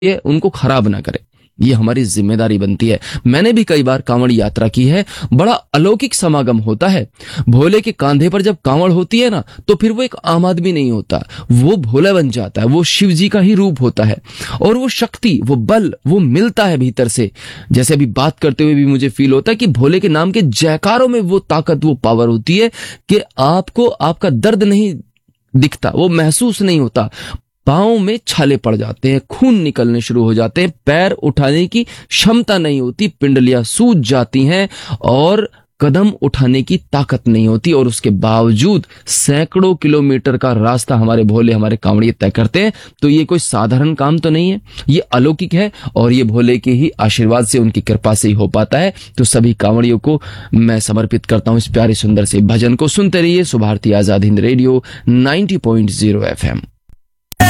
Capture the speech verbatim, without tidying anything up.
ये उनको खराब ना करे, ये हमारी जिम्मेदारी बनती है। मैंने भी कई बार कांवड़ यात्रा की है, बड़ा अलौकिक समागम होता है। भोले के कांधे पर जब कांवड़ होती है ना, तो फिर वो एक आम आदमी नहीं होता, वो भोला बन जाता है, वो शिव जी का ही रूप होता है। और वो शक्ति, वो बल, वो मिलता है भीतर से। जैसे अभी बात करते हुए भी मुझे फील होता है कि भोले के नाम के जयकारों में वो ताकत, वो पावर होती है कि आपको आपका दर्द नहीं दिखता, वो महसूस नहीं होता, पांव में छाले पड़ जाते हैं, खून निकलने शुरू हो जाते हैं, पैर उठाने की क्षमता नहीं होती, पिंडलियां सूज जाती हैं और कदम उठाने की ताकत नहीं होती। और उसके बावजूद सैकड़ों किलोमीटर का रास्ता हमारे भोले, हमारे कांवड़िए तय करते हैं। तो ये कोई साधारण काम तो नहीं है, ये अलौकिक है और ये भोले के ही आशीर्वाद से, उनकी कृपा से ही हो पाता है। तो सभी कांवड़ियों को मैं समर्पित करता हूं इस प्यारे सुंदर से भजन को। सुनते रहिए Subharti Azad Hind radio ninety point zero F M.